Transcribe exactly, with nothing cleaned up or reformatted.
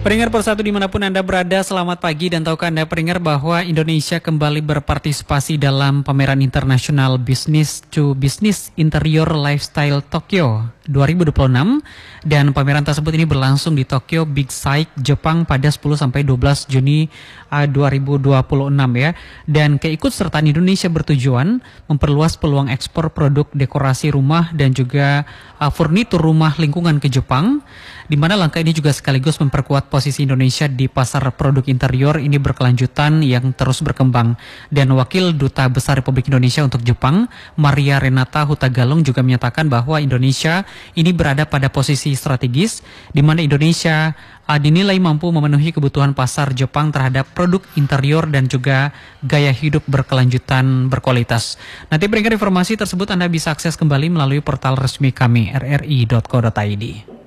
Pendengar Persatu dimanapun Anda berada, selamat pagi dan tahukah Anda pendengar bahwa Indonesia kembali berpartisipasi dalam pameran internasional Business to Business Interior Lifestyle Tokyo dua ribu dua puluh enam dan pameran tersebut ini berlangsung di Tokyo Big Sight, Jepang pada sepuluh sampai dua belas Juni dua ribu dua puluh enam ya. Dan keikutsertaan Indonesia bertujuan memperluas peluang ekspor produk dekorasi rumah dan juga uh, furnitur rumah lingkungan ke Jepang, di mana langkah ini juga sekaligus memperkuat posisi Indonesia di pasar produk interior ini berkelanjutan yang terus berkembang. Dan Wakil Duta Besar Republik Indonesia untuk Jepang, Maria Renata Hutagalung, juga menyatakan bahwa Indonesia ini berada pada posisi strategis di mana Indonesia uh, dinilai mampu memenuhi kebutuhan pasar Jepang terhadap produk interior dan juga gaya hidup berkelanjutan berkualitas. Nanti berikan informasi tersebut Anda bisa akses kembali melalui portal resmi kami r r i dot co dot i d.